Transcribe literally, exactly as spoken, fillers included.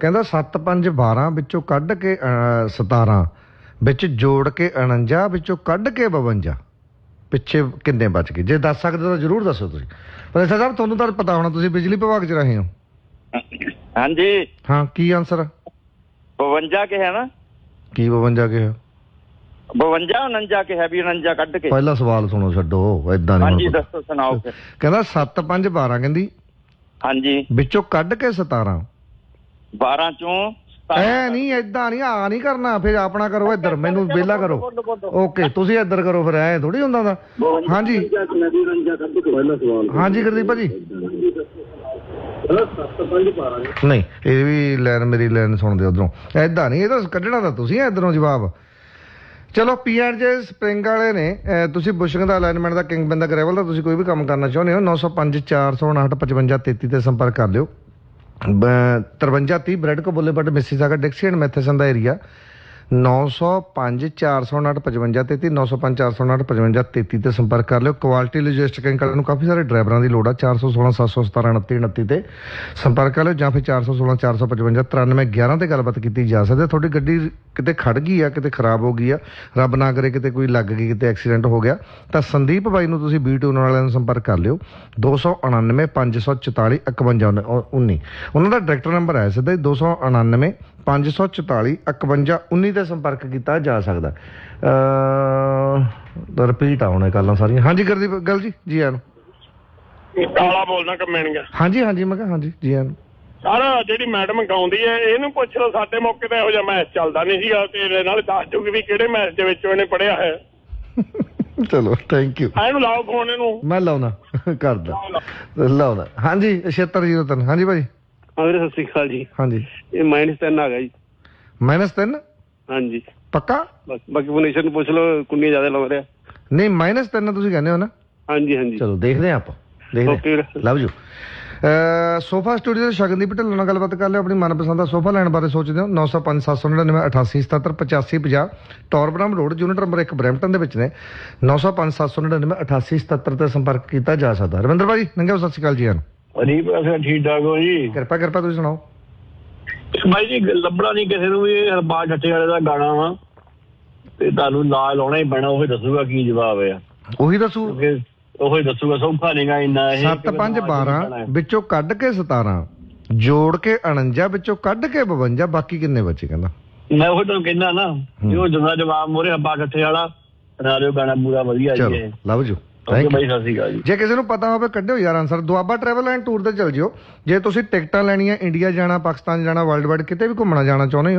ਕਹਿੰਦਾ ਸੱਤ ਪੰਜ ਬਾਰਾਂ ਵਿੱਚੋਂ ਕੱਢ ਕੇ ਸਤਾਰਾਂ ਵਿੱਚ ਜੋੜ ਕੇ ਉਣੰਜਾ ਵਿੱਚੋਂ ਕੱਢ ਕੇ ਬਵੰਜਾ ਪਿੱਛੇ ਕਿੰਨੇ ਬਚ ਗਏ? ਜੇ ਦੱਸ ਸਕਦੇ ਤਾਂ ਜ਼ਰੂਰ ਦੱਸੋ ਤੁਸੀਂ। ਪ੍ਰੋਫੈਸਰ ਸਾਹਿਬ ਤੁਹਾਨੂੰ ਤਾਂ ਪਤਾ ਹੋਣਾ, ਤੁਸੀਂ ਬਿਜਲੀ ਵਿਭਾਗ 'ਚ ਰਹੇ ਹੋ। ਹਾਂਜੀ ਹਾਂ, ਕੀ ਆਨਸਰ? ਬਵੰਜਾ ਕਿਹਾ ਨਾ। ਕੀ ਬਵੰਜਾ ਕਿਹਾ? ਬਵੰਜਾ ਉਣੰਜਾ ਕਿਹਾ ਵੀ ਉਣੰਜਾ ਕੱਢ ਕੇ। ਪਹਿਲਾ ਸਵਾਲ ਸੁਣੋ, ਛੱਡੋ ਏਦਾਂ ਨਹੀਂ। ਹਾਂਜੀ ਦੱਸੋ, ਸੁਣਾਓ ਫਿਰ। ਕਹਿੰਦਾ ਸੱਤ ਪੰਜ ਬਾਰਾਂ ਕਹਿੰਦੀ ਹਾਂਜੀ ਵਿੱਚੋਂ ਕੱਢ ਕੇ ਸਤਾਰਾਂ। ਬਾਰਾਂ ਚੋਂ ਐ ਨਹੀਂ, ਏਦਾਂ ਨਹੀਂ, ਆ ਨਹੀਂ ਕਰਨਾ। ਫਿਰ ਆਪਣਾ ਕਰੋ ਇੱਧਰ, ਮੈਨੂੰ ਵਿਹਲਾ ਕਰੋ। ਓਕੇ, ਤੁਸੀਂ ਇੱਧਰ ਕਰੋ। ਫਿਰ ਐ ਥੋੜੀ ਹੁੰਦਾ ਦਾ। ਹਾਂਜੀ ਹਾਂਜੀ ਗੁਰਦੀਪ ਭਾਜੀ। ਨਹੀਂ, ਇਹ ਵੀ ਲਾਈਨ ਮੇਰੀ ਲਾਈਨ ਸੁਣਦੇ ਉਧਰੋਂ। ਏਦਾਂ ਨਹੀਂ, ਇਹ ਤਾਂ ਕੱਢਣਾ ਤਾਂ ਤੁਸੀਂ ਇੱਧਰੋਂ ਜਵਾਬ। ਚਲੋ, ਪੀ ਐਂਡ ਜੇ ਸਪਰਿੰਗ ਵਾਲੇ ਨੇ। ਤੁਸੀਂ ਬੁਸ਼ਿੰਗ ਦਾ ਅਲਾਈਨਮੈਂਟ ਦਾ, ਕਿੰਗ ਬੰਦਾ ਗ੍ਰੈਵਲ ਦਾ ਤੁਸੀਂ ਕੋਈ ਵੀ ਕੰਮ ਕਰਨਾ ਚਾਹੁੰਦੇ ਹੋ, ਨੌ ਸੌ ਪੰਜ ਚਾਰ ਸੌ ਉਣਾਹਠ ਪਚਵੰਜਾ ਤੇਤੀ ਤੇ ਸੰਪਰਕ ਕਰ ਲਿਓ। ਤਰਵੰਜਾ ਤੀਹ ਬ੍ਰੈਡਕੋ ਬੁੱਲੇਵਾਰਡ Mississauga ਡਿਕਸੀ and Matheson the area. ਨੌ ਸੌ ਪੰਜ ਚਾਰ ਸੌ ਉਣਾਹਠ ਪਚਵੰਜਾ ਤੇਤੀ ਨੌ ਸੌ ਪੰਜ ਚਾਰ ਸੌ ਉਣਾਹਠ ਪਚਵੰਜਾ ਤੇਤੀ ਤੇ ਸੰਪਰਕ ਕਰ ਲਿਓ। ਕੁਆਲਿਟੀ ਲੌਜਿਸਟਿਕ ਨੂੰ ਕਾਫੀ ਸਾਰੇ ਡਰਾਈਵਰਾਂ ਦੀ ਲੋੜ ਆ। ਚਾਰ ਸੌ ਸੋਲਾਂ ਸੱਤ ਸੌ ਸਤਾਰਾਂ ਉਨੱਤੀ ਉਨੱਤੀ ਤੇ ਸੰਪਰਕ ਕਰ ਲਿਓ, ਜਾਂ ਫਿਰ ਚਾਰ ਸੌ ਸੋਲਾਂ ਚਾਰ ਸੌ ਪਚਵੰਜਾ ਤਰਾਨਵੇਂ ਗਿਆਰਾਂ ਤੇ ਗੱਲਬਾਤ ਕੀਤੀ ਜਾ ਸਕਦੀ ਹੈ। ਤੁਹਾਡੀ ਗੱਡੀ ਕਿਤੇ ਖੜ ਗਈ ਆ, ਕਿਤੇ ਖਰਾਬ ਹੋ ਗਈ ਆ, ਰੱਬ ਨਾ ਕਰੇ ਕਿਤੇ ਕੋਈ ਲੱਗ ਗਈ, ਕਿਤੇ ਐਕਸੀਡੈਂਟ ਹੋ ਗਿਆ, ਤਾਂ ਸੰਦੀਪ ਬਾਈ ਨੂੰ ਤੁਸੀਂ ਬੀ ਟੂਨ ਵਾਲਿਆਂ ਨੂੰ ਸੰਪਰਕ ਕਰ ਲਿਓ। ਦੋ ਸੌ ਉਣਾਨਵੇਂ ਪੰਜ ਸੌ ਚੁਤਾਲੀ ਇਕਵੰਜਾ ਉੱਨੀ ਉਹਨਾਂ ਦਾ ਡਾਇਰੈਕਟਰ ਨੰਬਰ ਹੈ ਸਿੱਧਾ ਹੀ। ਦੋ ਸੌ ਉਣਾਨਵੇਂ ਪੰਜ ਸੌ ਚੁਤਾਲੀ ਇਕਵੰਜਾ ਉੱਨੀ ਤੇ ਸੰਪਰਕ ਕੀਤਾ ਜਾ ਸਕਦਾ। ਰਿਪੀਟ ਆ ਹੁਣ ਇਹ ਗੱਲਾਂ ਸਾਰੀਆਂ। ਹਾਂਜੀ ਗੁਰਦੀਪ ਗੱਲ ਜੀ, ਜੀ ਆਨ ਕਾਲਾ ਬੋਲਦਾ ਕਮੈਣੀਆਂ। ਹਾਂਜੀ ਹਾਂਜੀ ਮੈਂ ਕਿਹਾ ਹਾਂਜੀ ਜੀ ਆਨ। ਸਰ ਜਿਹੜੀ ਮੈਡਮ ਗਾਉਂਦੀ ਹੈ ਇਹਨੂੰ ਪੁੱਛ ਲਓ, ਸਾਡੇ ਮੌਕੇ ਤੇ ਇਹੋ ਜਿਹਾ ਮੈਚ ਚੱਲਦਾ ਨਹੀਂ ਸੀਗਾ, ਤੇ ਇਹਦੇ ਨਾਲ ਦੱਸ ਦੂਗੀ ਵੀ ਕਿਹੜੇ ਮੈਚ ਦੇ ਵਿੱਚ ਇਹਨੇ ਪੜ੍ਹਿਆ ਹੈ। ਚਲੋ ਥੈਂਕ ਯੂ। ਇਹਨੂੰ ਲਾਓ ਫੋਨ, ਇਹਨੂੰ ਮੈਂ ਲਾਉਣਾ ਕਰਦਾ ਲਾਉਣਾ। ਹਾਂਜੀ ਛਿਹੱਤਰ ਜੀਰੋ ਤਿੰਨ। ਹਾਂਜੀ ਭਾਜੀ। ਹਾਂ ਵੀਰੇ, ਸਤਿ ਸ਼੍ਰੀ ਅਕਾਲ ਜੀ। ਹਾਂਜੀ, ਇਹ ਮਾਈਨਸ ਤਿੰਨ ਆ ਗਿਆ ਜੀ। ਮਾਈਨਸ ਤਿੰਨ? ਹਾਂਜੀ ਪੱਕਾ? ਬਾਕੀ ਪੋਜੀਸ਼ਨ ਨੂੰ ਪੁੱਛ ਲਓ, ਕੁੰਨੀਆਂ ਜ਼ਿਆਦਾ ਲੱਗ ਰਿਹਾ। ਨਹੀਂ, ਮਾਈਨਸ ਤਿੰਨ ਤੁਸੀਂ ਕਹਿੰਦੇ ਹੋ ਨਾ? ਹਾਂਜੀ ਹਾਂਜੀ। ਚਲੋ ਦੇਖਦੇ ਹਾਂ ਆਪਾਂ, ਦੇਖਦੇ ਲਵ ਯੂ। ਸੋਫਾ ਸਟੂਡੀਓ ਦੇ ਸ਼ਗਨਦੀਪ ਢਿੱਲੋਂ ਨਾਲ ਗੱਲਬਾਤ ਕਰ ਲਿਓ। ਆਪਣੀ ਮਨਪਸੰਦ ਦਾ ਸੋਫਾ ਲੈਣ ਬਾਰੇ ਸੋਚਦੇ ਹੋ? ਨੌ ਸੌ ਪੰਜ ਸੱਤ ਸੌ ਨੜਿਨਵੇਂ ਅਠਾਸੀ ਸਤੱਤਰ ਪਚਾਸੀ ਪੰਜਾਹ ਟੋਰਬਰਾਮ ਰੋਡ, ਯੂਨਿਟ ਨੰਬਰ ਇੱਕ ਬਰੈਂਪਟਨ ਦੇ ਵਿੱਚ ਨੇ। ਨੌ ਸੌ ਪੰਜ ਸੱਤ ਸੌ ਨੜਿਨਵੇਂ ਅਠਾਸੀ ਸਤੱਤਰ ਤੇ ਸੰਪਰਕ ਕੀਤਾ ਜਾ ਸਕਦਾ। ਰਵਿੰਦਰ ਭਾਜੀ ਨੰਗੇ ਸਤਿ ਸ਼੍ਰੀ ਅਕਾਲ ਜੀ। ਠੀਕ ਠਾਕ ਹੋ ਜੀ? ਕਿਰਪਾ ਕਿਰਪਾ ਤੁਸੀਂ ਸੁਣਾਓ। ਬਾਈ ਜੀ ਲੱਭਣਾ ਨਹੀਂ ਕਿਸੇ ਨੂੰ ਵੀ। ਇਹ ਹਰਪਾਲ ਠੱਠੇ ਵਾਲੇ ਦਾ ਗਾਣਾ ਵਾ, ਤੇ ਤੁਹਾਨੂੰ ਲਾ ਲਾਉਣਾ ਹੀ ਪੈਣਾ। ਉਹੀ ਦੱਸੂਗਾ ਕੀ ਜਵਾਬ ਆ। ਉਹੀ ਦੱਸੂ ਉਹੀ ਦੱਸੂਗਾ। ਸੌਖਾ ਨਹੀਂਗਾ ਇੰਨਾ। ਸੱਤ ਪੰਜ ਬਾਰਾਂ ਵਿੱਚੋਂ ਕੱਢ ਕੇ ਸਤਾਰਾਂ ਜੋੜ ਕੇ ਉਣੰਜਾ ਵਿੱਚੋਂ ਕੱਢ ਕੇ ਬਵੰਜਾ ਬਾਕੀ ਕਿੰਨੇ ਬੱਚੇ? ਕਹਿੰਦਾ ਮੈਂ ਉਹੀ ਤੁਹਾਨੂੰ ਕਹਿੰਦਾ ਨਾ, ਉਹ ਜਮਾ ਜਵਾਬ ਮੋਰੇ ਹਰਪਾਲ ਠੱਠੇ ਵਾਲਾ ਸੁਣਾ ਦਿਓ ਗਾਣਾ, ਪੂਰਾ ਵਧੀਆ ਜੀ। Love you. ਜੇ ਕਿਸੇ ਨੂੰ ਪਤਾ ਹੋਵੇ ਕੱਢਿਓ ਯਾਰ answer. Doaba travel and tour ਤੇ ਚਲ ਜਿਓ। ਜੇ ਤੁਸੀਂ ਟਿਕਟਾਂ ਲੈਣੀਆਂ, ਇੰਡੀਆ ਜਾਣਾ, ਪਾਕਿਸਤਾਨ ਜਾਣਾ, ਵਰਲਡ ਵਾਈਡ ਕਿਤੇ ਵੀ ਘੁੰਮਣਾ ਜਾਣਾ ਚਾਹੁੰਦੇ ਹੋ,